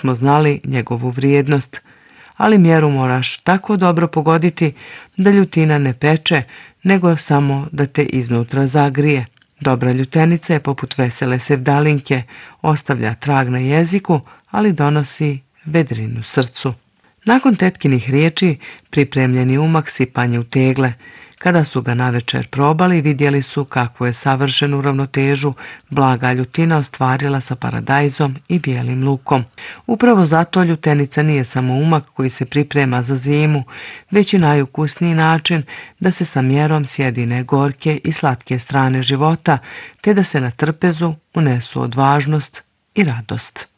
bismo znali njegovu vrijednost. Ali mjeru moraš tako dobro pogoditi da ljutina ne peče, nego samo da te iznutra zagrije. Dobra ljutenica je poput vesele sevdalinke, ostavlja trag na jeziku, ali donosi vedrinu srcu. Nakon tetkinih riječi, pripremljeni umak sipanje u tegle. Kada su ga navečer probali, vidjeli su kakvu je savršenu ravnotežu blaga ljutina ostvarila sa paradajzom i bijelim lukom. Upravo zato ljutenica nije samo umak koji se priprema za zimu, već i najukusniji način da se sa mjerom sjedine gorke i slatke strane života, te da se na trpezu unesu odvažnost i radost.